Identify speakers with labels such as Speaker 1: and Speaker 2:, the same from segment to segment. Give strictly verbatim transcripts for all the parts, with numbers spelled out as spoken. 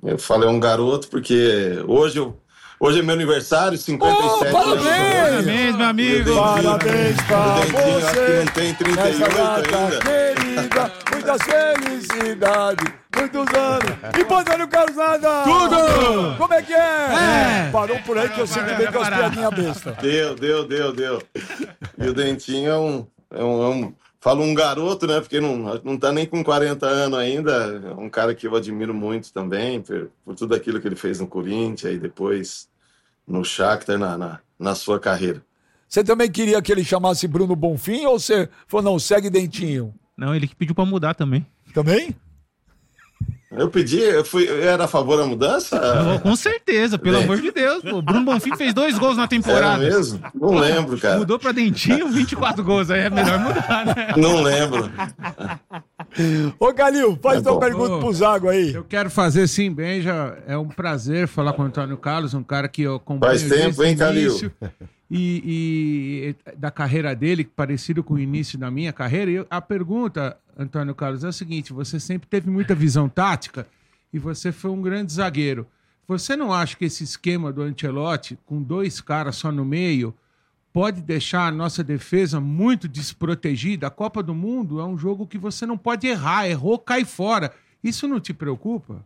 Speaker 1: Eu falei um garoto porque hoje, eu, hoje é meu aniversário, cinquenta e sete
Speaker 2: oh,
Speaker 1: anos.
Speaker 2: Parabéns, meu amigo!
Speaker 3: Parabéns pra você!
Speaker 1: Acho que não tem trinta e oito ainda.
Speaker 3: Querida, muitas felicidades, muitos anos. E pô, Antônio Carlos nada!
Speaker 2: Tudo!
Speaker 3: Como é que é?
Speaker 2: É.
Speaker 3: Parou por aí que eu sempre venho com as piadinhas bestas.
Speaker 1: Deu, deu, deu, deu. E o Dentinho é um... É um, é um falo um garoto, né? Porque não, não tá nem com quarenta anos ainda. É um cara que eu admiro muito também, por, por tudo aquilo que ele fez no Corinthians e depois no Shakhtar, na, na, na sua carreira.
Speaker 3: Você também queria que ele chamasse Bruno Bonfim ou você falou, não, segue Dentinho?
Speaker 2: Não, ele que pediu pra mudar também.
Speaker 3: Também?
Speaker 1: Eu pedi, eu, fui, eu era a favor da mudança?
Speaker 2: Eu, com certeza, pelo amor de Deus. Pô. Bruno Bonfim fez dois gols na temporada.
Speaker 1: Era mesmo? Não lembro, cara.
Speaker 2: Mudou pra Dentinho, vinte e quatro gols. Aí é melhor mudar, né?
Speaker 1: Não lembro.
Speaker 3: Ô, Calil, faz
Speaker 1: É
Speaker 3: tua
Speaker 1: bom.
Speaker 3: pergunta pro Zago aí.
Speaker 4: Eu quero fazer sim, bem, já é um prazer falar com o Antônio Carlos, um cara que eu acompanho
Speaker 1: Faz tempo,
Speaker 4: desde
Speaker 1: hein,
Speaker 4: o
Speaker 1: Calil?
Speaker 4: início. E, e da carreira dele, parecido com o início da minha carreira. E eu- a pergunta, Antônio Carlos, é o seguinte: você sempre teve muita visão tática e você foi um grande zagueiro. Você não acha que esse esquema do Ancelotti, com dois caras só no meio, pode deixar a nossa defesa muito desprotegida? A Copa do Mundo é um jogo que você não pode errar, errou, cai fora. Isso não te preocupa?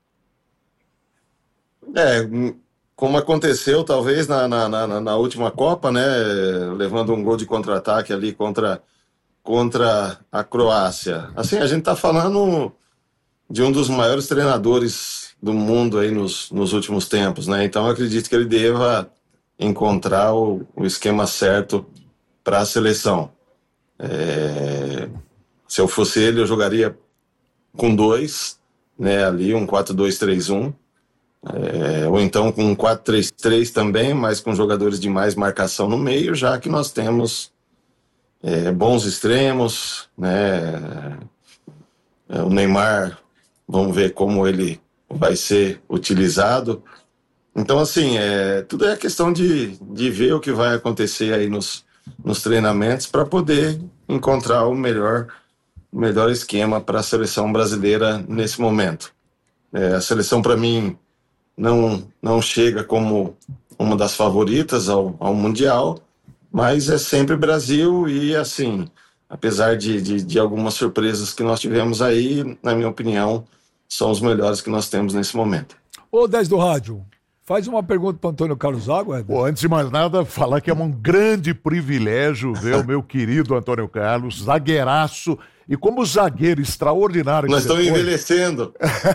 Speaker 1: É, como aconteceu talvez na, na, na, na última Copa, né? Levando um gol de contra-ataque ali contra, contra a Croácia. Assim, a gente tá falando de um dos maiores treinadores do mundo aí nos, nos últimos tempos, né? Então eu acredito que ele deva encontrar o, o esquema certo para a seleção. É, se eu fosse ele, eu jogaria com dois, né? Ali um quatro dois três um. É, ou então com um quatro três três também, mas com jogadores de mais marcação no meio, já que nós temos é, bons extremos, né? É, o Neymar, vamos ver como ele vai ser utilizado. Então, assim, é, tudo é questão de, de ver o que vai acontecer aí nos, nos treinamentos para poder encontrar o melhor, o melhor esquema para a seleção brasileira nesse momento. É, a seleção, para mim, não, não chega como uma das favoritas ao, ao Mundial, mas é sempre Brasil e, assim, apesar de, de, de algumas surpresas que nós tivemos aí, na minha opinião, são os melhores que nós temos nesse momento.
Speaker 3: Ô, dez do rádio, faz uma pergunta pro Antônio Carlos Zago, Éder.
Speaker 5: Pô, antes de mais nada, falar que é um grande privilégio ver o meu querido Antônio Carlos, zagueiraço, e como zagueiro extraordinário que
Speaker 1: Nós
Speaker 5: você
Speaker 1: estamos
Speaker 5: foi.
Speaker 1: envelhecendo.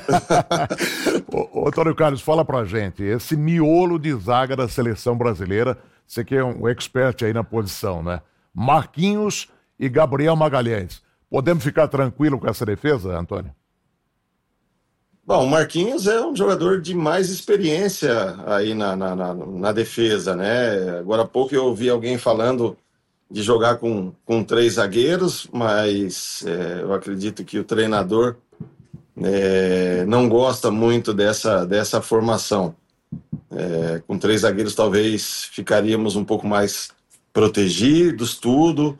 Speaker 5: Ô, ô, Antônio Carlos, fala pra gente, esse miolo de zaga da seleção brasileira, você que é um expert aí na posição, né? Marquinhos e Gabriel Magalhães. Podemos ficar tranquilo com essa defesa, Antônio?
Speaker 1: Bom, o Marquinhos é um jogador de mais experiência aí na, na, na, na defesa, né? Agora há pouco eu ouvi alguém falando de jogar com, com três zagueiros, mas é, eu acredito que o treinador é, não gosta muito dessa, dessa formação. É, com três zagueiros talvez ficaríamos um pouco mais protegidos, tudo.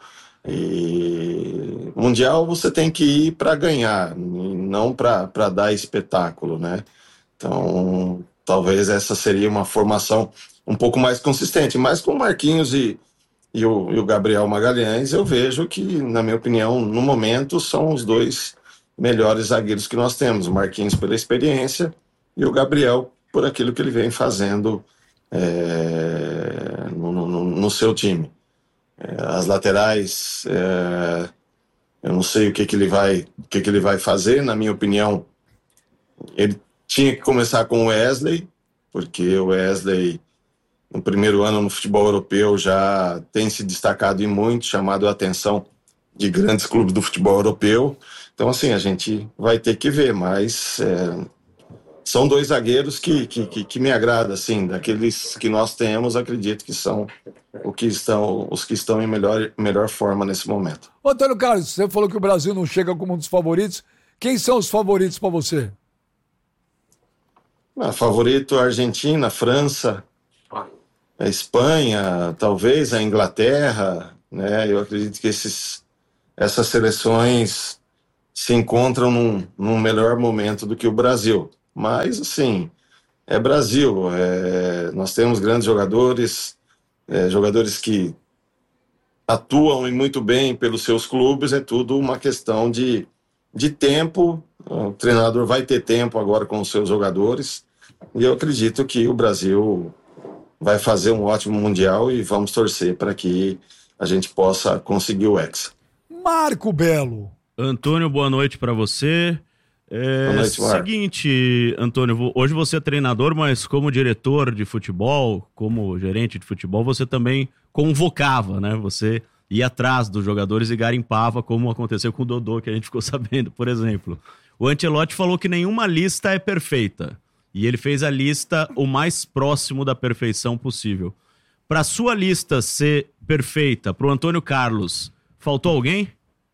Speaker 1: E Mundial você tem que ir para ganhar, não para dar espetáculo, né? Então, talvez essa seria uma formação um pouco mais consistente. Mas com o Marquinhos e, e, o, e o Gabriel Magalhães, eu vejo que, na minha opinião, no momento, são os dois melhores zagueiros que nós temos. O Marquinhos pela experiência e o Gabriel por aquilo que ele vem fazendo é, no, no, no seu time. As laterais, é, eu não sei o que, que ele vai, o que, que ele vai fazer. Na minha opinião, ele tinha que começar com o Wesley, porque o Wesley, no primeiro ano no futebol europeu, já tem se destacado e muito, chamado a atenção de grandes clubes do futebol europeu. Então, assim, a gente vai ter que ver, mas é, são dois zagueiros que, que, que, que me agradam, assim, daqueles que nós temos, acredito que são o que estão, os que estão em melhor, melhor forma nesse momento.
Speaker 3: Ô, Antônio Carlos, você falou que o Brasil não chega como um dos favoritos. Quem são os favoritos para você?
Speaker 1: Ah, favorito, Argentina, França, a Espanha, talvez a Inglaterra, né? Eu acredito que esses, essas seleções se encontram num, num melhor momento do que o Brasil. Mas, assim, é Brasil. É, nós temos grandes jogadores, é, jogadores que atuam e muito bem pelos seus clubes, é tudo uma questão de, de tempo. O treinador vai ter tempo agora com os seus jogadores, e eu acredito que o Brasil vai fazer um ótimo Mundial e vamos torcer para que a gente possa conseguir o Hexa.
Speaker 3: Marco Belo.
Speaker 6: Antônio, boa noite para você. É,
Speaker 1: boa noite, Marco.
Speaker 6: Seguinte, Antônio, hoje você é treinador, mas como diretor de futebol, como gerente de futebol, você também convocava, né? Você ia atrás dos jogadores e garimpava, como aconteceu com o Dodô, que a gente ficou sabendo, por exemplo. O Ancelotti falou que nenhuma lista é perfeita, e ele fez a lista o mais próximo da perfeição possível. Para sua lista ser perfeita, para o Antônio Carlos, faltou alguém?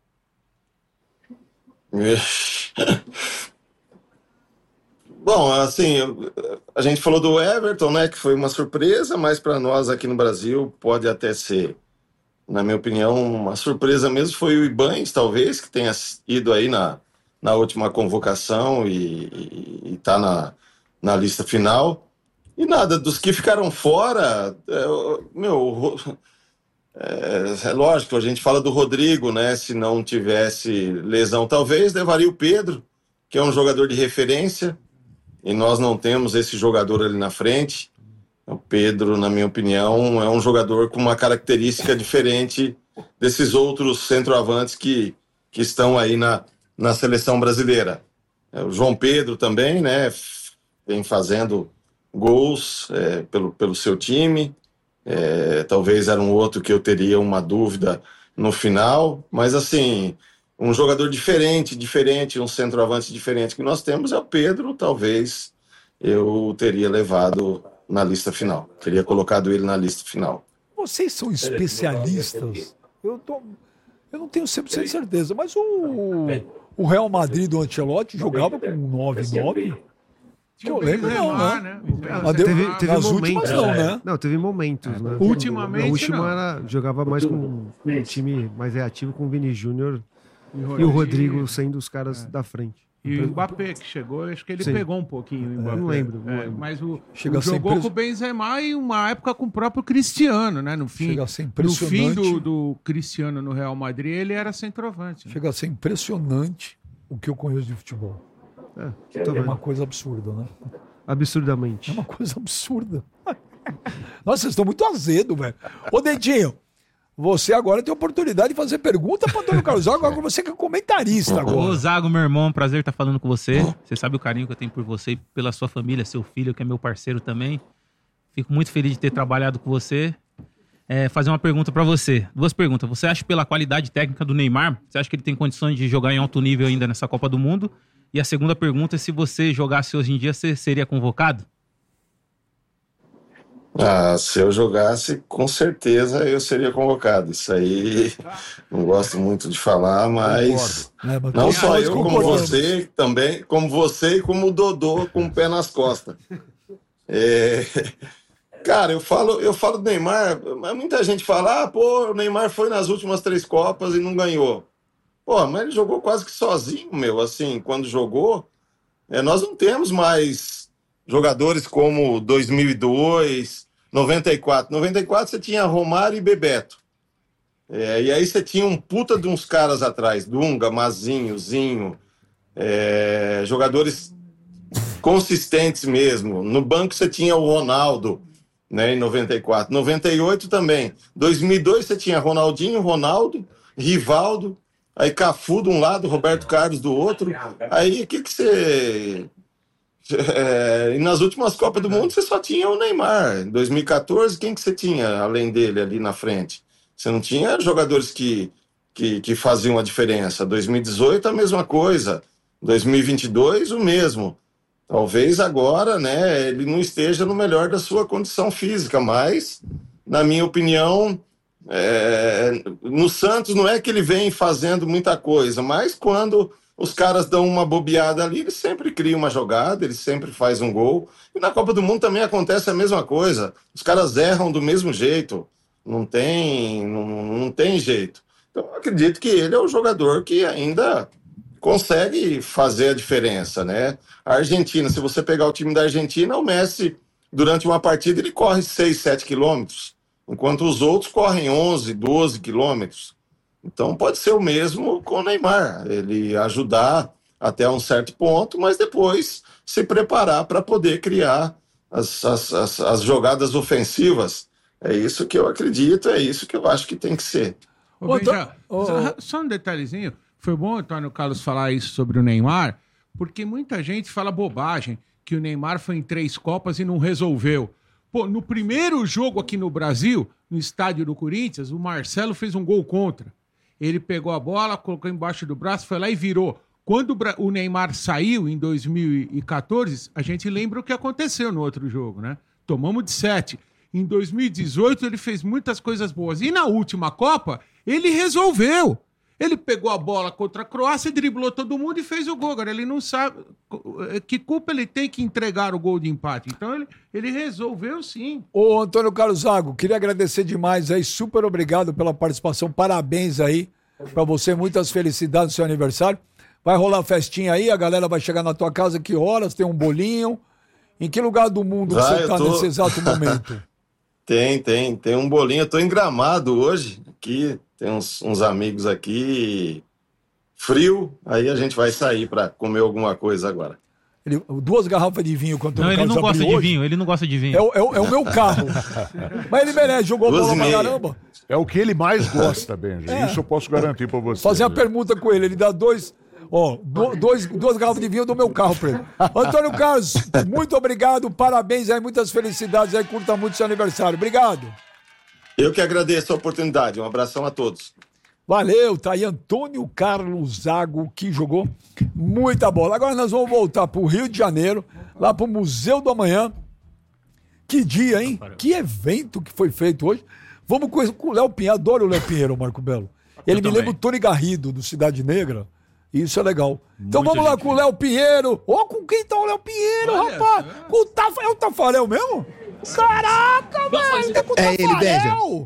Speaker 1: Bom, assim, a gente falou do Everton, né, que foi uma surpresa, mas para nós aqui no Brasil pode até ser, na minha opinião, uma surpresa mesmo. Foi o Ibañez, talvez, que tenha ido aí na, na última convocação e está na, na lista final. E nada, dos que ficaram fora, é, meu... É, é lógico, a gente fala do Rodrigo, né? Se não tivesse lesão, talvez levaria o Pedro, que é um jogador de referência, e nós não temos esse jogador ali na frente. O Pedro, na minha opinião, é um jogador com uma característica diferente desses outros centroavantes que, que estão aí na, na seleção brasileira. É, o João Pedro também, né? Vem fazendo gols é, pelo, pelo seu time. É, talvez era um outro que eu teria uma dúvida no final, mas assim, um jogador diferente, diferente, um centroavante diferente que nós temos é o Pedro. Talvez eu teria levado na lista final, teria colocado ele na lista final.
Speaker 3: Vocês são especialistas, eu, tô, eu não tenho cem por cento de certeza, mas o, o Real Madrid do Ancelotti jogava com um nove nove? Que eu lembro, não, né?
Speaker 7: Mas teve, teve
Speaker 3: Nas
Speaker 7: momentos,
Speaker 3: últimas não, né?
Speaker 7: Não, teve momentos, né?
Speaker 4: Ultimamente,
Speaker 7: A última
Speaker 4: não.
Speaker 7: era, jogava mais com um time mais reativo com o Vini Júnior
Speaker 4: E
Speaker 7: e o Rodrigo sendo os caras da frente.
Speaker 4: E o Mbappé que chegou, acho que ele
Speaker 7: Sim.
Speaker 4: pegou um pouquinho o Mbappé.
Speaker 7: Não lembro, não
Speaker 4: É,
Speaker 7: lembro.
Speaker 4: mas o,
Speaker 3: Chega
Speaker 4: o
Speaker 3: a ser
Speaker 4: jogou
Speaker 3: impres-
Speaker 4: com o Benzema e uma época com o próprio Cristiano, né? No fim,
Speaker 3: Chega a ser
Speaker 4: no
Speaker 3: impressionante.
Speaker 4: fim do, do Cristiano no Real Madrid, ele era centroavante. Né?
Speaker 3: Chega a ser impressionante o que eu conheço de futebol.
Speaker 7: É, tô
Speaker 3: É
Speaker 7: vendo.
Speaker 3: uma coisa absurda, né?
Speaker 7: Absurdamente.
Speaker 3: É uma coisa absurda. Nossa, vocês estão muito azedo, velho. Ô, Dentinho, você agora tem a oportunidade de fazer pergunta para Antônio Carlos Zago, agora você que é comentarista
Speaker 2: Ô,
Speaker 3: agora.
Speaker 2: Zago, meu irmão, prazer estar falando com você. Você sabe o carinho que eu tenho por você e pela sua família, seu filho, que é meu parceiro também. Fico muito feliz de ter trabalhado com você. É, fazer uma pergunta para você. Duas perguntas. Você acha, pela qualidade técnica do Neymar, você acha que ele tem condições de jogar em alto nível ainda nessa Copa do Mundo? E a segunda pergunta é se você jogasse hoje em dia, você seria convocado?
Speaker 1: Ah, se eu jogasse, com certeza eu seria convocado. Isso aí não gosto muito de falar, mas
Speaker 3: É, mas
Speaker 1: não
Speaker 3: todos
Speaker 1: só
Speaker 3: nós
Speaker 1: eu, como
Speaker 3: concordamos.
Speaker 1: você também, como você e como o Dodô com o pé nas costas. É, cara, eu falo, eu falo do Neymar, mas muita gente fala, ah, pô, o Neymar foi nas últimas três Copas e não ganhou. Pô, mas ele jogou quase que sozinho, meu, assim, quando jogou, é, nós não temos mais jogadores como dois mil e dois, noventa e quatro. noventa e quatro você tinha Romário e Bebeto. É, e aí você tinha um puta de uns caras atrás, Dunga, Mazinho, Zinho, é, jogadores consistentes mesmo. No banco você tinha o Ronaldo, né, em noventa e quatro. noventa e oito também. dois mil e dois você tinha Ronaldinho, Ronaldo, Rivaldo, aí Cafu de um lado, Roberto Carlos do outro. Aí o que que você... É, e nas últimas Copas do Mundo você só tinha o Neymar. Em dois mil e quatorze, quem que você tinha além dele ali na frente? Você não tinha jogadores que, que, que faziam a diferença. dois mil e dezoito a mesma coisa. dois mil e vinte e dois o mesmo. Talvez agora, né, ele não esteja no melhor da sua condição física, mas, na minha opinião, é, no Santos não é que ele vem fazendo muita coisa, mas quando os caras dão uma bobeada ali, ele sempre cria uma jogada, ele sempre faz um gol. E na Copa do Mundo também acontece a mesma coisa. Os caras erram do mesmo jeito. Não tem, não, não tem jeito. Então eu acredito que ele é o jogador que ainda consegue fazer a diferença, né? A Argentina, se você pegar o time da Argentina, o Messi, durante uma partida, ele corre seis, sete quilômetros, enquanto os outros correm onze, doze quilômetros. Então pode ser o mesmo com o Neymar, ele ajudar até um certo ponto, mas depois se preparar para poder criar as, as, as, as jogadas ofensivas. É isso que eu acredito, é isso que eu acho que tem que ser.
Speaker 4: Ô, Benja, só, só um detalhezinho. Foi bom o Antônio Carlos falar isso sobre o Neymar, porque muita gente fala bobagem, que o Neymar foi em três Copas e não resolveu. Pô, no primeiro jogo aqui no Brasil, no estádio do Corinthians, o Marcelo fez um gol contra. Ele pegou a bola, colocou embaixo do braço, foi lá e virou. Quando o Neymar saiu em dois mil e quatorze, a gente lembra o que aconteceu no outro jogo, né? Tomamos de sete. Em dois mil e dezoito, ele fez muitas coisas boas. E na última Copa, ele resolveu. Ele pegou a bola contra a Croácia, driblou todo mundo e fez o gol. Agora, ele não sabe que culpa ele tem que entregar o gol de empate. Então, ele, ele resolveu sim.
Speaker 3: Ô, Antônio Carlos Zago, queria agradecer demais aí. Super obrigado pela participação. Parabéns aí pra você. Muitas felicidades no seu aniversário. Vai rolar festinha aí, a galera vai chegar na tua casa. Que horas? Tem um bolinho? Em que lugar do mundo
Speaker 1: Vai,
Speaker 3: você tá
Speaker 1: tô...
Speaker 3: nesse exato momento?
Speaker 1: Tem, tem. Tem um bolinho. Eu tô em Gramado hoje. Aqui tem uns, uns amigos aqui. Frio. Aí a gente vai sair para comer alguma coisa agora.
Speaker 3: Ele, duas garrafas de vinho. Quanto
Speaker 2: não, ele não gosta de hoje. vinho. Ele não gosta de vinho.
Speaker 3: É, o- é, o- é o meu carro. Mas ele merece. Jogou
Speaker 1: Duas
Speaker 3: bola
Speaker 1: e
Speaker 3: pra
Speaker 1: meia.
Speaker 3: caramba.
Speaker 5: É o que ele mais gosta, Benja.
Speaker 3: É.
Speaker 5: Isso eu posso garantir pra você.
Speaker 3: Fazer uma pergunta com ele. Ele dá dois... Ó, do- dois, duas garrafas de vinho do meu carro pra ele. Antônio Carlos, muito obrigado. Parabéns aí. Muitas felicidades aí. Curta muito seu aniversário. Obrigado.
Speaker 1: Eu que agradeço a oportunidade. Um abração a todos.
Speaker 3: Valeu, tá aí Antônio Carlos Zago, que jogou muita bola. Agora nós vamos voltar pro Rio de Janeiro, lá pro Museu do Amanhã. Que dia, hein? Que evento que foi feito hoje. Vamos com, com o Léo Pinheiro. Adoro o Léo Pinheiro, Marco Belo. Ele me
Speaker 2: também.
Speaker 3: lembra o Tony Garrido, do Cidade Negra. Isso é legal. Então
Speaker 2: Muita
Speaker 3: vamos lá
Speaker 2: gente
Speaker 3: com o Léo Pinheiro. Ó, com quem tá o Léo Pinheiro,
Speaker 4: Olha,
Speaker 3: rapaz?
Speaker 4: é.
Speaker 3: Com o Taf... É o Tafarel mesmo? Caraca, velho! Tá com o
Speaker 8: É ele, Benja.
Speaker 3: Tafarel!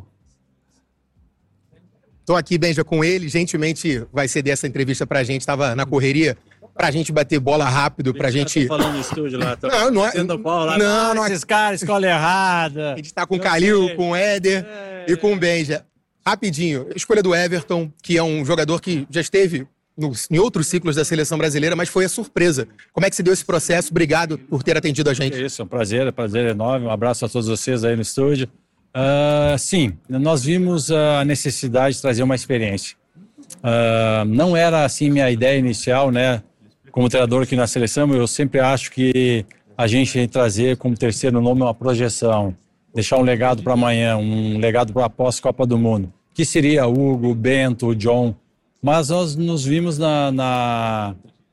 Speaker 8: Tô aqui, Benja, com ele. Gentilmente vai ceder essa entrevista pra gente. Tava na correria pra gente bater bola rápido, pra gente...
Speaker 9: Tô falando no estúdio lá. Tô
Speaker 8: Não, não é-
Speaker 9: sendo pau lá.
Speaker 8: Não, não é-
Speaker 9: Esses caras, escola errada.
Speaker 8: A gente tá com o
Speaker 9: Eu
Speaker 8: Calil,
Speaker 9: sei.
Speaker 8: com o Éder
Speaker 9: É.
Speaker 8: e com o Benja. Rapidinho, escolha do Everton, que é um jogador que já esteve no- em outros ciclos da seleção brasileira, mas foi a surpresa. Como é que se deu esse processo? Obrigado por ter atendido a gente.
Speaker 9: É isso, é um prazer, é um prazer enorme. Um abraço a todos vocês aí no estúdio. Ah, sim, nós vimos a necessidade de trazer uma experiência. Ah, não era assim minha ideia inicial, né? Como treinador aqui na seleção, eu sempre acho que a gente tem que trazer como terceiro nome uma projeção, deixar um legado para amanhã, um legado para a pós-Copa do Mundo, que seria o Hugo, o Bento, o John. Mas nós nos vimos na, na,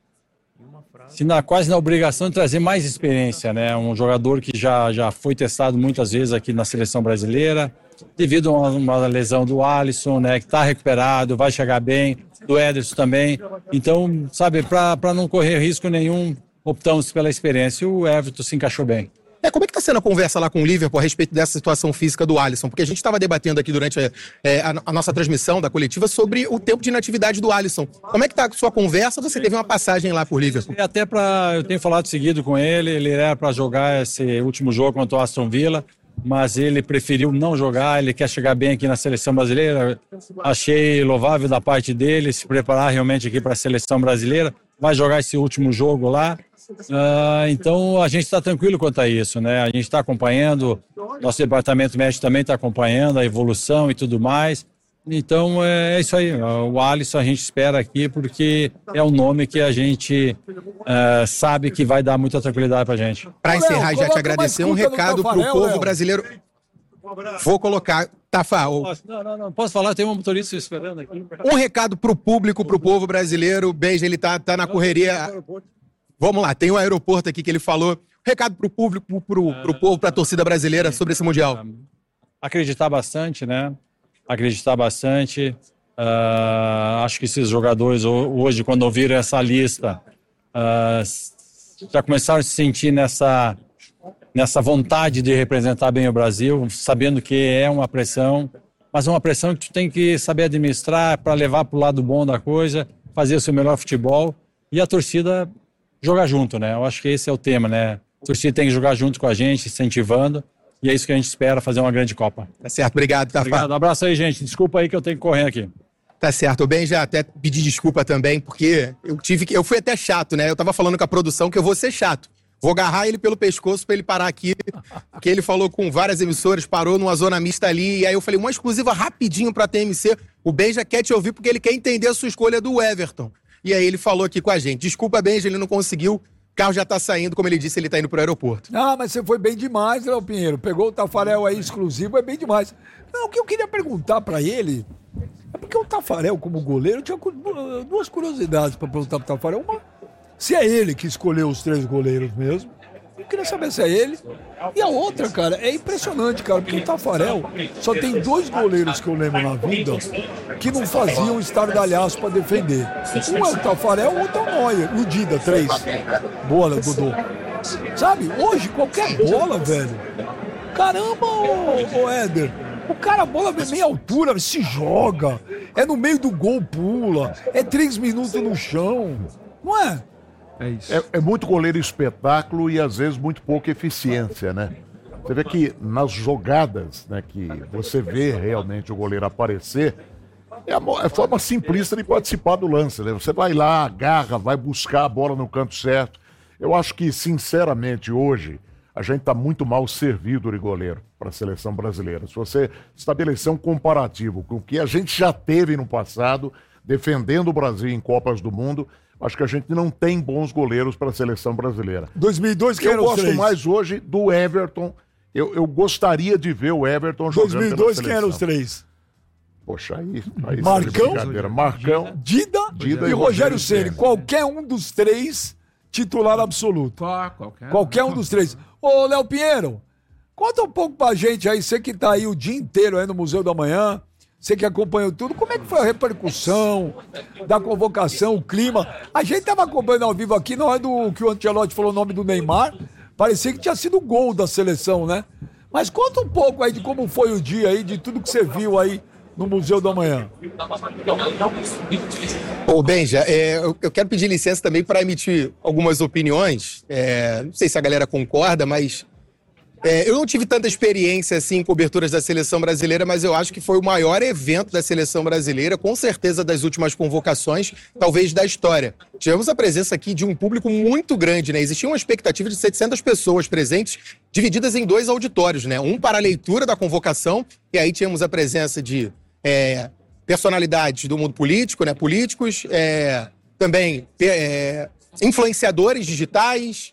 Speaker 9: assim, na- quase na obrigação de trazer mais experiência, né? Um jogador que já, já foi testado muitas vezes aqui na seleção brasileira, devido a uma, uma lesão do Alisson, né? Que está recuperado, vai chegar bem, do Ederson também. Então, sabe, para não correr risco nenhum, optamos pela experiência. E o Everton se encaixou bem.
Speaker 8: É, como é que está sendo a conversa lá com o Liverpool a respeito dessa situação física do Alisson? Porque a gente estava debatendo aqui durante é, é, a, a nossa transmissão da coletiva sobre o tempo de inatividade do Alisson. Como é que está a sua conversa? Você teve uma passagem lá por Liverpool.
Speaker 9: E até para eu tenho falado seguido com ele, ele era para jogar esse último jogo contra o Aston Villa, mas ele preferiu não jogar, ele quer chegar bem aqui na seleção brasileira. Achei louvável da parte dele se preparar realmente aqui para a seleção brasileira, vai jogar esse último jogo lá. Ah, então a gente está tranquilo quanto a isso, né? A gente está acompanhando, nosso departamento médico também está acompanhando a evolução e tudo mais. Então é isso aí. O Alisson a gente espera aqui porque é um nome que a gente ah, sabe que vai dar muita tranquilidade pra gente.
Speaker 8: Para
Speaker 3: Ô, Léo,
Speaker 8: encerrar e já te
Speaker 3: coloca
Speaker 8: agradecer,
Speaker 3: uma
Speaker 8: um
Speaker 3: escuta do
Speaker 8: recado para o
Speaker 3: Tafarel,
Speaker 8: povo
Speaker 3: Léo.
Speaker 8: brasileiro. Vou colocar, Tafa, o-
Speaker 9: Posso, não, não, não. Posso falar? Tem um motorista esperando aqui.
Speaker 8: um recado para o público, para o povo brasileiro. Beijo, ele tá, tá na correria. Vamos lá, tem um aeroporto aqui que ele falou. Recado para o público, para o povo, para a torcida brasileira sobre esse Mundial.
Speaker 9: Acreditar bastante, né? Acreditar bastante. Ah, acho que esses jogadores ho- hoje, quando ouviram essa lista, ah, s- já começaram a se sentir nessa, nessa vontade de representar bem o Brasil, sabendo que é uma pressão, mas é uma pressão que tu tem que saber administrar para levar para o lado bom da coisa fazer o seu melhor futebol e a torcida jogar junto, né? Eu acho que esse é o tema, né? A torcida tem que jogar junto com a gente, incentivando, e é isso que a gente espera, fazer uma grande Copa.
Speaker 8: Tá certo, obrigado, Tafarel.
Speaker 9: Obrigado, um abraço aí, gente. Desculpa aí que eu tenho que correr aqui.
Speaker 8: Tá certo, eu bem já até pedi desculpa também, porque eu tive que. Eu fui até chato, né? Eu tava falando com a produção que eu vou ser chato. Vou agarrar ele pelo pescoço pra ele parar aqui, porque ele falou com várias emissoras, parou numa zona mista ali, e aí eu falei, uma exclusiva rapidinho pra T M C. O Benja quer te ouvir porque ele quer entender a sua escolha do Everton. E aí ele falou aqui com a gente. Desculpa, Benja, ele não conseguiu. O carro já tá saindo, como ele disse, ele tá indo pro aeroporto.
Speaker 3: Ah, mas você foi bem demais, Léo Pinheiro. Pegou o Tafarel aí exclusivo, é bem demais. Não, o que eu queria perguntar pra ele é porque o Tafarel, como goleiro, eu tinha duas curiosidades pra perguntar pro Tafarel. Uma, se é ele que escolheu os três goleiros mesmo. Eu queria saber se é ele. E a outra, cara, é impressionante, cara, porque o Tafarel só tem dois goleiros que eu lembro na vida que não faziam estardalhaço pra defender. Um é o Tafarel, o outro é o Neuer. O Dida, três. Boa, Dodô. Sabe, hoje, qualquer bola, velho. Caramba, ô, ô Éder. O cara, a bola vem meia altura, se joga. É no meio do gol, pula. É três minutos no chão. Não é?
Speaker 5: É isso. É, é muito goleiro espetáculo e às vezes muito pouca eficiência, né? Você vê que nas jogadas, né, que você vê realmente o goleiro aparecer, é a, é a forma simplista de participar do lance, né? Você vai lá, agarra, vai buscar a bola no canto certo. Eu acho que, sinceramente, hoje, a gente está muito mal servido de goleiro para a seleção brasileira. Se você estabelecer um comparativo com o que a gente já teve no passado, defendendo o Brasil em Copas do Mundo, acho que a gente não tem bons goleiros para a seleção brasileira.
Speaker 3: dois mil e dois que
Speaker 5: Eu
Speaker 3: eram os
Speaker 5: gosto
Speaker 3: três.
Speaker 5: mais hoje do Everton. Eu, eu gostaria de ver o Everton jogando
Speaker 3: dois mil e dois
Speaker 5: pela
Speaker 3: quem eram
Speaker 5: seleção.
Speaker 3: os três?
Speaker 5: Poxa, aí... aí
Speaker 3: Marcão?
Speaker 5: brincadeira. Marcão,
Speaker 3: Dida,
Speaker 5: Dida
Speaker 3: e,
Speaker 5: e
Speaker 3: Rogério
Speaker 5: Rogério
Speaker 3: Ceni.
Speaker 5: Ceni.
Speaker 3: Qualquer um dos três titular absoluto.
Speaker 4: Ah, qualquer.
Speaker 3: Qualquer um dos três. Ô, Léo Pinheiro, conta um pouco pra gente aí, você que tá aí o dia inteiro aí no Museu da Manhã, você que acompanhou tudo, como é que foi a repercussão da convocação, o clima? A gente tava acompanhando ao vivo aqui, não é do que o Ancelotti falou o nome do Neymar, parecia que tinha sido o gol da seleção, né? Mas conta um pouco aí de como foi o dia aí, de tudo que você viu aí no Museu da Manhã.
Speaker 8: Ô, Benja, é, eu, eu quero pedir licença também para emitir algumas opiniões. É, não sei se a galera concorda, mas é, eu não tive tanta experiência assim em coberturas da seleção brasileira, mas eu acho que foi o maior evento da seleção brasileira, com certeza das últimas convocações, talvez da história. Tivemos a presença aqui de um público muito grande, né? Existia uma expectativa de setecentas pessoas presentes, divididas em dois auditórios, né? Um para a leitura da convocação, e aí tínhamos a presença de É, personalidades do mundo político, né? Políticos, é, também é, influenciadores digitais,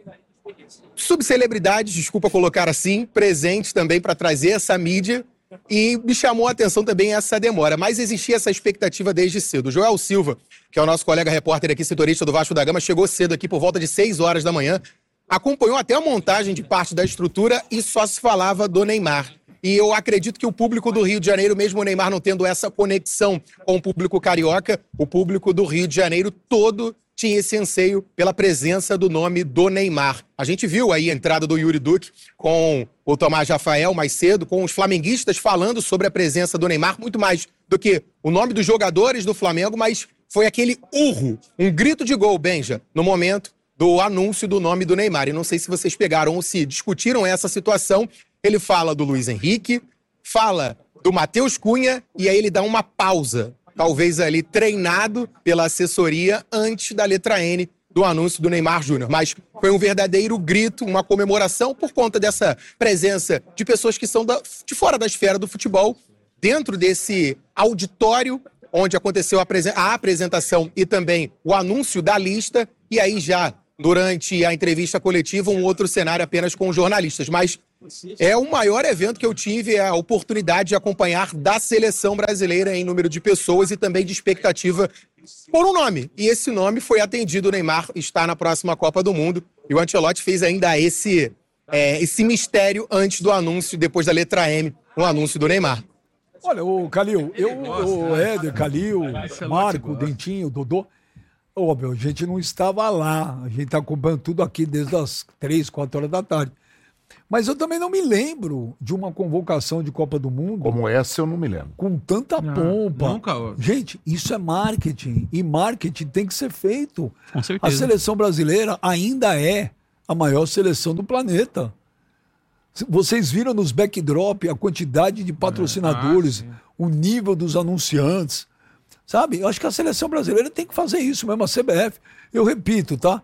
Speaker 8: subcelebridades, desculpa colocar assim, presentes também para trazer essa mídia, e me chamou a atenção também essa demora, mas existia essa expectativa desde cedo. O Joel Silva, que é o nosso colega repórter aqui, setorista do Vasco da Gama, chegou cedo aqui por volta de seis horas da manhã, acompanhou até a montagem de parte da estrutura e só se falava do Neymar. E eu acredito que o público do Rio de Janeiro, mesmo o Neymar não tendo essa conexão com o público carioca, o público do Rio de Janeiro todo tinha esse anseio pela presença do nome do Neymar. A gente viu aí a entrada do Yuri Duque com o Tomás Rafael mais cedo, com os flamenguistas falando sobre a presença do Neymar, muito mais do que o nome dos jogadores do Flamengo, mas foi aquele urro, um grito de gol, Benja, no momento do anúncio do nome do Neymar. E não sei se vocês pegaram ou se discutiram essa situação. Ele fala do Luiz Henrique, fala do Matheus Cunha e aí ele dá uma pausa, talvez ali treinado pela assessoria antes da letra N do anúncio do Neymar Júnior. Mas foi um verdadeiro grito, uma comemoração por conta dessa presença de pessoas que são da, de fora da esfera do futebol, dentro desse auditório onde aconteceu a, a apresentação e também o anúncio da lista, e aí já durante a entrevista coletiva um outro cenário apenas com jornalistas. Mas é o maior evento que eu tive, a oportunidade de acompanhar da seleção brasileira em número de pessoas e também de expectativa por um nome. E esse nome foi atendido, o Neymar está na próxima Copa do Mundo. E o Ancelotti fez ainda esse, é, esse mistério antes do anúncio, depois da letra M, o anúncio do Neymar.
Speaker 3: Olha, o Calil, eu, o Éder, Calil, Marco, Dentinho, Dodô, óbvio, a gente não estava lá, a gente está acompanhando tudo aqui desde as três, quatro horas da tarde. Mas eu também não me lembro de uma convocação de Copa do Mundo
Speaker 5: Como essa eu não me lembro.
Speaker 3: com tanta
Speaker 4: Não,
Speaker 3: pompa.
Speaker 4: nunca houve.
Speaker 3: Gente, isso é marketing. E marketing tem que ser feito.
Speaker 2: Com
Speaker 3: A
Speaker 2: certeza.
Speaker 3: seleção brasileira ainda é a maior seleção do planeta. Se- Vocês viram nos backdrop a quantidade de patrocinadores,
Speaker 4: ah, sim.
Speaker 3: o nível dos anunciantes. Sabe? Eu acho que a seleção brasileira tem que fazer isso mesmo, a C B F. Eu repito, tá?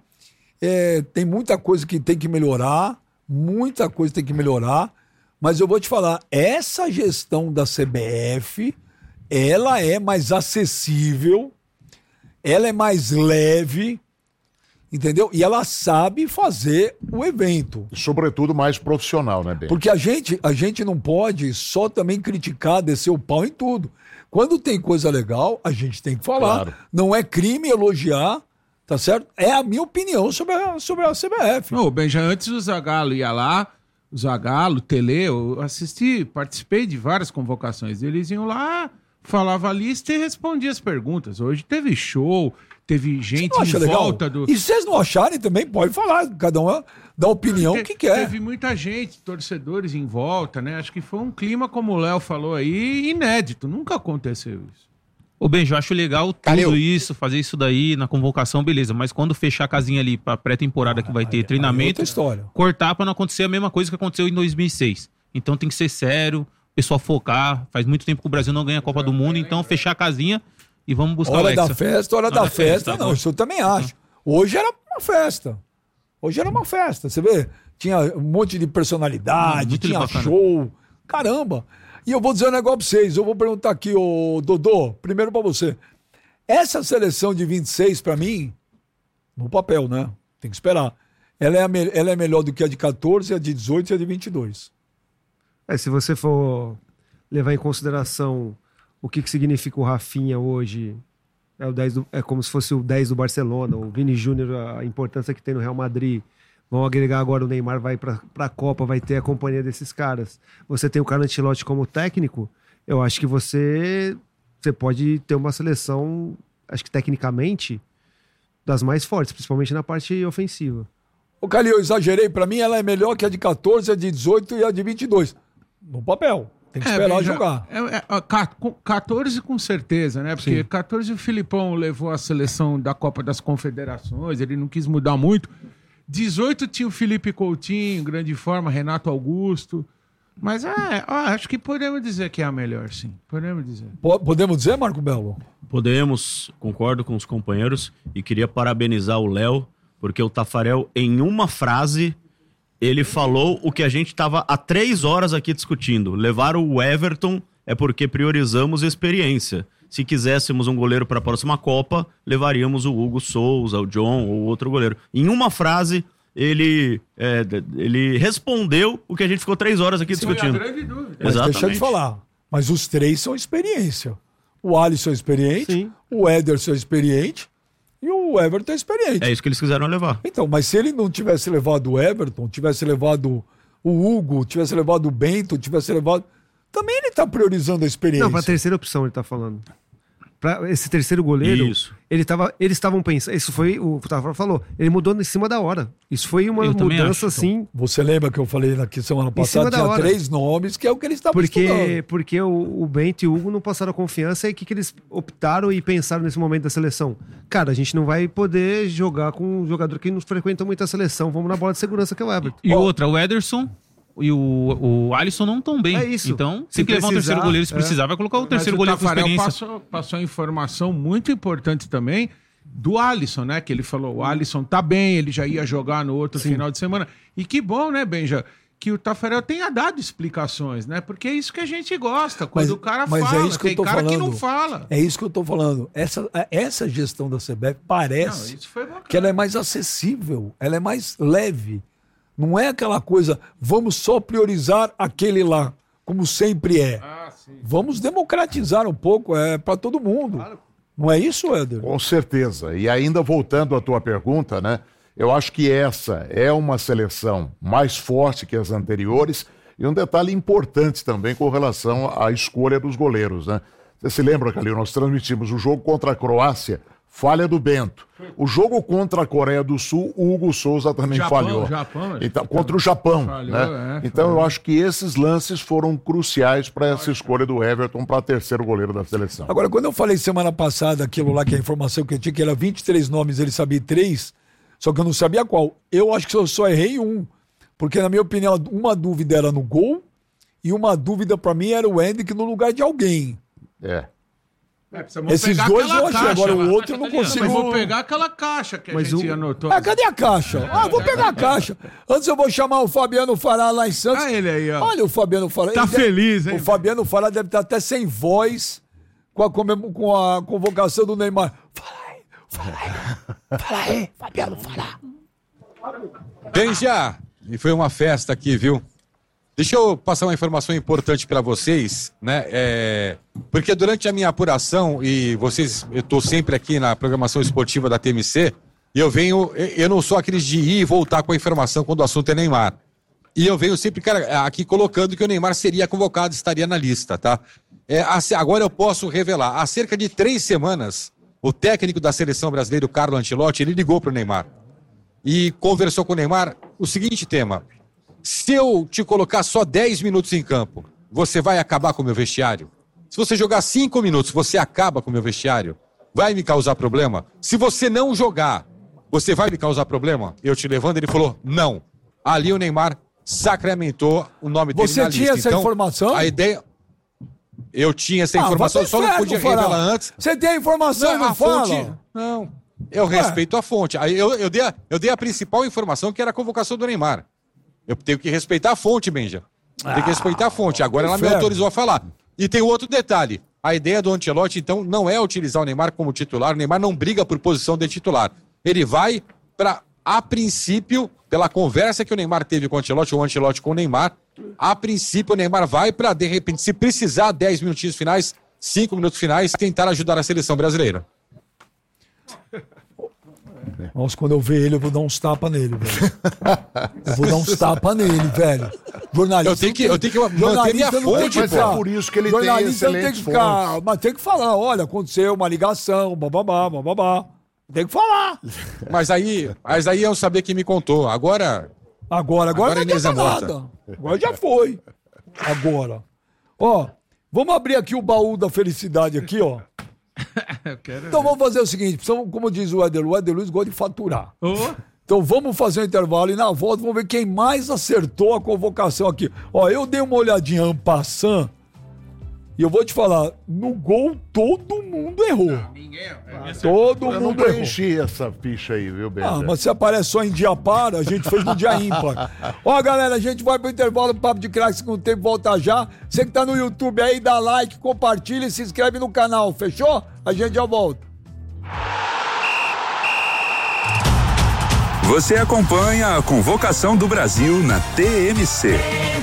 Speaker 3: É, tem muita coisa que tem que melhorar, muita coisa tem que melhorar, mas eu vou te falar, essa gestão da C B F, ela é mais acessível, ela é mais leve, entendeu? E ela sabe fazer o evento.
Speaker 5: E, sobretudo, mais profissional, né, Ben?
Speaker 3: Porque a gente, a gente não pode só também criticar, descer o pau em tudo. Quando tem coisa legal, a gente tem que falar.
Speaker 5: Claro.
Speaker 3: Não é crime elogiar, tá certo? É a minha opinião sobre a, sobre a C B F.
Speaker 4: Ô, Benja, antes o Zagallo ia lá, o Zagallo, o Tele, eu assisti, participei de várias convocações. Eles iam lá, falava a lista e respondia as perguntas. Hoje teve show, teve gente
Speaker 3: Não acha
Speaker 4: em
Speaker 3: legal?
Speaker 4: volta do...
Speaker 3: E se vocês não acharem também, pode falar. Cada um dá a opinião
Speaker 4: Te-
Speaker 3: que quer.
Speaker 4: Teve muita gente, torcedores em volta, né? Acho que foi um clima, como o Léo falou aí, inédito. Nunca aconteceu isso.
Speaker 2: Ô, Benjo, eu acho legal tudo
Speaker 8: Calil.
Speaker 2: isso, fazer isso daí na convocação, beleza. Mas quando fechar a casinha ali pra pré-temporada que vai ter
Speaker 3: Aí é
Speaker 2: treinamento,
Speaker 3: outra história.
Speaker 2: cortar pra não acontecer a mesma coisa que aconteceu em dois mil e seis. Então tem que ser sério, o pessoal focar. Faz muito tempo que o Brasil não ganha a Copa do Mundo, então fechar a casinha e vamos buscar o
Speaker 3: Hora da
Speaker 2: Hexa.
Speaker 3: festa, hora da,
Speaker 2: da
Speaker 3: festa,
Speaker 2: festa,
Speaker 3: não,
Speaker 2: agora.
Speaker 3: isso eu também acho. Hoje era uma festa. Hoje era uma festa, você vê? Tinha um monte de personalidade,
Speaker 2: Muito
Speaker 3: tinha
Speaker 2: bacana.
Speaker 3: show. Caramba! E eu vou dizer um negócio pra vocês, eu vou perguntar aqui, ô Dodô, primeiro pra você. Essa seleção de vinte e seis, pra mim, no papel, né? Tem que esperar. Ela é, a me- ela é melhor do que a de quatorze, a de dezoito e a de vinte e dois.
Speaker 7: É, se você for levar em consideração o que, que significa o Rafinha hoje, é, o dez do- é como se fosse o dez do Barcelona, o Vini Júnior, a importância que tem no Real Madrid. Vão agregar agora o Neymar, vai para a Copa, vai ter a companhia desses caras. Você tem o Carlo Ancelotti como técnico, eu acho que você, você pode ter uma seleção, acho que tecnicamente, das mais fortes, principalmente na parte ofensiva.
Speaker 3: Ô, Calil, eu exagerei. Pra mim, ela é melhor que a de quatorze, a de dezoito e a de vinte e dois. No papel. Tem que esperar
Speaker 4: Benja,
Speaker 3: jogar.
Speaker 4: É, é, ó, ca- com- quatorze com certeza, né? Porque
Speaker 3: Sim.
Speaker 4: quatorze o Filipão levou a seleção da Copa das Confederações, ele não quis mudar muito. dezoito tinha o Felipe Coutinho, grande forma, Renato Augusto. Mas é, ó, acho que podemos dizer que é a melhor, sim. Podemos dizer.
Speaker 3: Po- Podemos dizer, Marco Belo?
Speaker 6: Podemos, concordo com os companheiros e queria parabenizar o Léo, porque o Tafarel, em uma frase, ele falou o que a gente estava há três horas aqui discutindo. Levar o Everton é porque priorizamos experiência. Se quiséssemos um goleiro para a próxima Copa, levaríamos o Hugo Souza, o John ou outro goleiro. Em uma frase, ele, é, ele respondeu o que a gente ficou três horas aqui discutindo.
Speaker 4: grande dúvida.
Speaker 3: Mas
Speaker 6: Exatamente.
Speaker 3: deixa eu te falar. Mas os três são experiência. O Alisson é experiente,
Speaker 7: Sim.
Speaker 3: o Ederson é experiente e o Everton é experiente.
Speaker 6: É isso que eles quiseram levar.
Speaker 3: Então, mas se ele não tivesse levado o Everton, tivesse levado o Hugo, tivesse levado o Bento, tivesse levado... Também ele tá priorizando a experiência.
Speaker 7: Não, para a terceira opção ele tá falando. Para esse terceiro goleiro,
Speaker 6: Isso.
Speaker 7: ele tava, eles estavam pensando, isso foi o que o Tafarel falou, ele mudou em cima da hora. Isso foi uma
Speaker 2: Eu também
Speaker 7: mudança
Speaker 2: acho,
Speaker 7: assim,
Speaker 3: Você lembra que eu falei aqui semana
Speaker 7: Em cima
Speaker 3: passada?
Speaker 7: da
Speaker 3: Tinha
Speaker 7: hora.
Speaker 3: três nomes, que é o que eles estavam
Speaker 7: porque,
Speaker 3: estudando.
Speaker 7: porque o, o Bento e o Hugo não passaram confiança e o que, que eles optaram e pensaram nesse momento da seleção? Cara, a gente não vai poder jogar com um jogador que não frequenta muito a seleção, vamos na bola de segurança que é o Everton.
Speaker 2: E outra, o Ederson e o, o Alisson não estão bem.
Speaker 7: É isso.
Speaker 2: Então,
Speaker 7: Se
Speaker 2: tem que levar um
Speaker 7: precisar,
Speaker 2: terceiro goleiro. Se
Speaker 7: é.
Speaker 2: precisar, vai colocar o terceiro
Speaker 4: Mas
Speaker 2: goleiro
Speaker 4: o
Speaker 2: com
Speaker 4: Tafarel
Speaker 2: experiência.
Speaker 4: passou, passou informação muito importante também do Alisson, né? Que ele falou, o Alisson tá bem, ele já ia jogar no outro final de semana. E que bom, né, Benja? Que o Tafarel tenha dado explicações, né? Porque é isso que a gente gosta, quando
Speaker 3: Mas-
Speaker 4: o cara
Speaker 3: mas é
Speaker 4: fala.
Speaker 3: isso que eu
Speaker 4: Tem
Speaker 3: tô
Speaker 4: cara que não
Speaker 3: falando.
Speaker 4: fala.
Speaker 3: É isso que eu tô falando. Essa, essa gestão da C B F
Speaker 4: Não,
Speaker 3: parece
Speaker 4: isso foi bacana.
Speaker 3: que ela é mais acessível, ela é mais leve. Não é aquela coisa, vamos só priorizar aquele lá, como sempre é.
Speaker 4: Ah, sim.
Speaker 3: Vamos democratizar um pouco, é para todo mundo. Não é isso, Éder?
Speaker 5: Com certeza. E ainda voltando à tua pergunta, né? Eu acho que essa é uma seleção mais forte que as anteriores e um detalhe importante também com relação à escolha dos goleiros, né? Você se lembra, Calil, nós transmitimos o jogo contra a Croácia, falha do Bento. O jogo contra a Coreia do Sul, o Hugo Souza também
Speaker 4: Japão,
Speaker 5: falhou.
Speaker 4: Japão,
Speaker 5: então, contra o Japão.
Speaker 4: Falhou,
Speaker 5: né?
Speaker 4: é,
Speaker 5: então
Speaker 4: falhou.
Speaker 5: eu acho que esses lances foram cruciais para essa escolha do Everton para terceiro goleiro da seleção.
Speaker 3: Agora, quando eu falei semana passada aquilo lá, que a informação que eu tinha, que era vinte e três nomes, ele sabia três, só que eu não sabia qual. Eu acho que eu só errei um. Porque, na minha opinião, uma dúvida era no gol e uma dúvida para mim era o Hendrick no lugar de alguém.
Speaker 5: É.
Speaker 4: É, vamos
Speaker 3: Esses
Speaker 4: pegar
Speaker 3: dois
Speaker 4: aquela
Speaker 3: eu achei,
Speaker 4: caixa
Speaker 3: agora
Speaker 4: lá.
Speaker 3: o outro eu não consigo.
Speaker 4: Mas vou pegar aquela caixa que a
Speaker 7: Mas
Speaker 4: gente
Speaker 7: o-
Speaker 4: anotou.
Speaker 3: Ah, cadê a caixa? Ah, vou pegar a caixa. Antes eu vou chamar o Fabiano Fará lá em Santos.
Speaker 4: Ah, ele aí, ó.
Speaker 3: Olha o Fabiano Fará.
Speaker 4: Tá
Speaker 3: Ele deve-
Speaker 4: feliz, hein?
Speaker 3: O Fabiano Fará deve estar até sem voz com a, comem- com a convocação do Neymar. Fala aí, fala aí. Fala aí, Fabiano Fará.
Speaker 10: Benja, e foi uma festa aqui, viu? Deixa eu passar uma informação importante para vocês, né? É, porque durante a minha apuração, e vocês, eu estou sempre aqui na programação esportiva da T M C, e eu venho, eu não sou aqueles de ir e voltar com a informação quando o assunto é Neymar. E eu venho sempre, cara, aqui colocando que o Neymar seria convocado, estaria na lista, tá? É, agora eu posso revelar, há cerca de três semanas, o técnico da seleção brasileira, o Carlo Ancelotti, ele ligou para o Neymar e conversou com o Neymar o seguinte tema: se eu te colocar só dez minutos em campo, você vai acabar com o meu vestiário? Se você jogar cinco minutos, você acaba com o meu vestiário? Vai me causar problema? Se você não jogar, você vai me causar problema? Eu te levando, ele falou, não. Ali o Neymar sacramentou o nome dele
Speaker 3: Você
Speaker 10: na
Speaker 3: tinha
Speaker 10: lista.
Speaker 3: essa
Speaker 10: Então,
Speaker 3: informação?
Speaker 10: A ideia... Eu tinha essa
Speaker 3: Ah,
Speaker 10: informação,
Speaker 3: vai ter
Speaker 10: só não
Speaker 3: inferno,
Speaker 10: podia
Speaker 3: Fará.
Speaker 10: revelar antes.
Speaker 3: Você tem a informação e não
Speaker 10: a
Speaker 3: fala?
Speaker 10: fonte... Não, eu respeito a fonte. Aí eu, eu, dei a, eu dei a principal informação, que era a convocação do Neymar. Eu tenho que respeitar a fonte, Benja. Tem que respeitar a fonte. Agora ela me
Speaker 3: inferno.
Speaker 10: autorizou a falar. E tem outro detalhe. A ideia do Ancelotti, então, não é utilizar o Neymar como titular. O Neymar não briga por posição de titular. Ele vai para, a princípio, pela conversa que o Neymar teve com o Ancelotti, ou o Ancelotti com o Neymar, a princípio o Neymar vai para, de repente, se precisar, dez minutinhos finais, cinco minutos finais, tentar ajudar a seleção brasileira.
Speaker 3: Nossa, quando eu ver ele, eu vou dar uns tapas nele, velho. Eu vou dar uns tapas nele, velho. Jornalista.
Speaker 10: Eu tenho que, eu tenho que manter
Speaker 3: Jornalista
Speaker 10: minha
Speaker 3: não tem
Speaker 10: fonte,
Speaker 3: que
Speaker 5: mas
Speaker 10: pô.
Speaker 3: ficar-
Speaker 5: é por isso que ele tem
Speaker 3: jornalista não tem
Speaker 5: excelentes
Speaker 3: que ficar,
Speaker 5: fontes.
Speaker 3: mas tem que falar, olha, aconteceu uma ligação, bababá, bababá. Tem que falar.
Speaker 10: Mas aí, mas aí eu sabia que me contou. Agora,
Speaker 3: Agora, agora,
Speaker 10: Agora
Speaker 3: não
Speaker 10: Inês é
Speaker 3: adianta
Speaker 10: morta.
Speaker 3: nada. Agora já foi. Agora. Ó, vamos abrir aqui o baú da felicidade aqui, ó.
Speaker 4: Eu quero...
Speaker 3: Então vamos fazer o seguinte, precisamos, como diz o Éder, o Éder Luiz gosta de faturar.
Speaker 4: Ô,
Speaker 3: Então vamos fazer um intervalo e na volta vamos ver quem mais acertou a convocação aqui. Ó, eu dei uma olhadinha en passant e eu vou te falar, no gol todo mundo errou.
Speaker 4: ninguém...
Speaker 3: Todo
Speaker 5: Eu não
Speaker 3: mundo errou.
Speaker 5: preenchi essa ficha aí, viu, Bento?
Speaker 3: Ah, mas se aparece só em dia par, a gente fez no dia ímpar. Ó, galera, a gente vai pro intervalo, Papo de Craque, segundo tempo, volta já. Você que tá no YouTube aí, dá like, compartilha e se inscreve no canal, fechou? A gente já volta.
Speaker 11: Você acompanha a convocação do Brasil na T M C.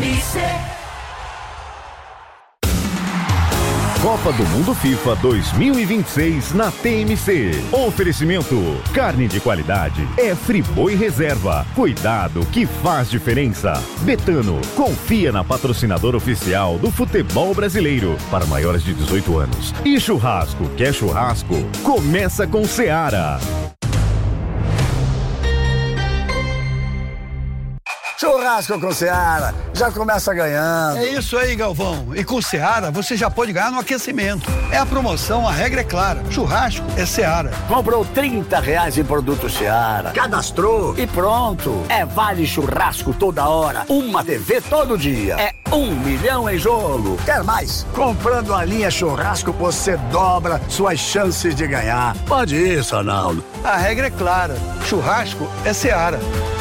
Speaker 12: Copa do Mundo FIFA dois mil e vinte e seis na T M C. Oferecimento: carne de qualidade é Friboi Reserva. Cuidado que faz diferença. Betano, confia na patrocinadora oficial do futebol brasileiro para maiores de dezoito anos. E churrasco, quer churrasco? Começa com Seara.
Speaker 13: Churrasco com Seara, já começa ganhando.
Speaker 14: É isso aí, Galvão. E com Seara, você já pode ganhar no aquecimento. É a promoção, a regra é clara. Churrasco é Seara.
Speaker 13: Comprou trinta reais em produto Seara, cadastrou e pronto. É vale churrasco toda hora, uma T V todo dia. É um milhão em jogo. Quer mais? Comprando a linha churrasco, você dobra suas chances de ganhar. Pode isso, Ronaldo.
Speaker 14: A regra é clara. Churrasco é Seara.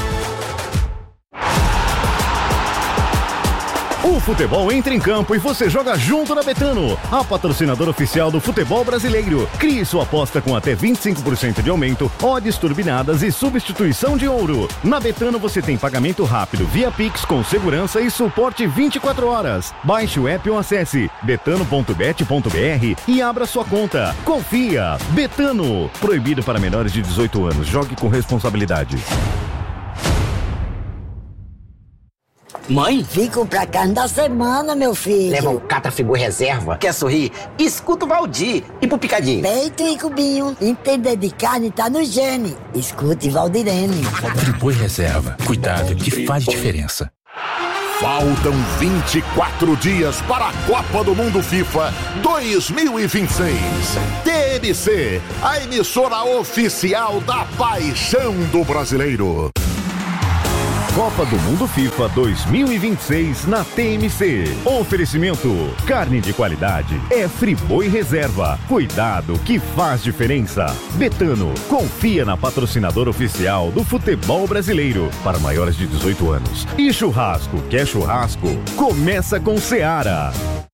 Speaker 12: O futebol entra em campo e você joga junto na Betano, a patrocinadora oficial do futebol brasileiro. Crie sua aposta com até vinte e cinco por cento de aumento, odds turbinadas e substituição de ouro. Na Betano você tem pagamento rápido via Pix com segurança e suporte vinte e quatro horas. Baixe o app ou acesse betano ponto bet ponto br e abra sua conta. Confia! Betano. Proibido para menores de dezoito anos. Jogue com responsabilidade.
Speaker 15: Mãe?
Speaker 16: Fico pra carne da semana, meu filho.
Speaker 15: Leva um Catra Friboi Reserva. Quer sorrir? Escuta o Valdir. E pro picadinho?
Speaker 16: Peito e cubinho. Entender de carne tá no gene. Escute Valdirene.
Speaker 17: Friboi Reserva. Cuidado que faz diferença.
Speaker 5: Faltam vinte e quatro dias para a Copa do Mundo FIFA dois mil e vinte e seis. T M C, a emissora oficial da paixão do brasileiro.
Speaker 12: Copa do Mundo FIFA dois mil e vinte e seis na T M C. Oferecimento: carne de qualidade é Friboi Reserva. Cuidado que faz diferença. Betano, confia na patrocinadora oficial do futebol brasileiro para maiores de dezoito anos. E churrasco, quer churrasco? Começa com Seara.